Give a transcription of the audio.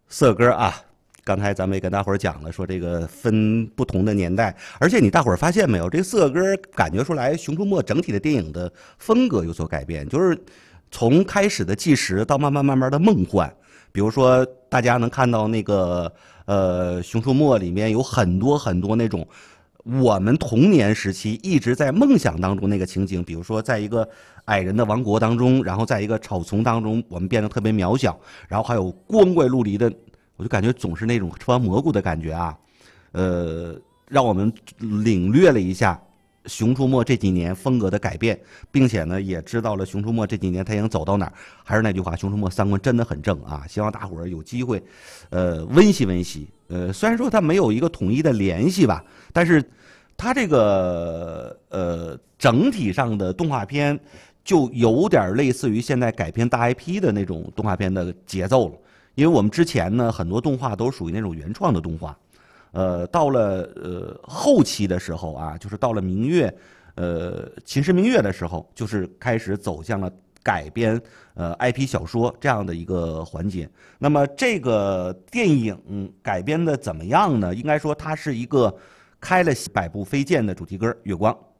色歌啊，刚才咱们也跟大伙儿讲了，说这个分不同的年代，而且你大伙儿发现没有，这色歌感觉出来，《熊出没》整体的电影的风格有所改变，就是从开始的纪实到慢慢的梦幻。比如说，大家能看到那个《熊出没》里面有很多那种我们童年时期一直在梦想当中那个情景，比如说在一个矮人的王国当中，然后在一个草丛当中，我们变得特别渺小，然后还有光怪陆离的，我就感觉总是那种吃完蘑菇的感觉啊，让我们领略了一下《熊出没》这几年风格的改变，并且呢，也知道了《熊出没》这几年它已经走到哪儿。还是那句话，《熊出没》三观真的很正啊！希望大伙儿有机会，温习温习。虽然说它没有一个统一的联系吧，但是它这个整体上的动画片就有点类似于现在改编大 IP 的那种动画片的节奏了。因为我们之前呢，很多动画都属于那种原创的动画，到了后期的时候啊，就是到了明月，秦时明月的时候，就是开始走向了改编IP 小说这样的一个环节。那么这个电影改编的怎么样呢？应该说它是一个开了百步飞溅的主题歌《月光》。